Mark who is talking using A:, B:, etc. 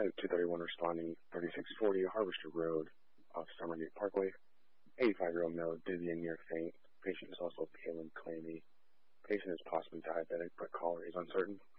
A: Type 231 responding 3640 Harvester Road off Summergate Parkway. 85-year-old male, dizzy and near faint. Patient is also pale and clammy. Patient is possibly diabetic, but caller is uncertain.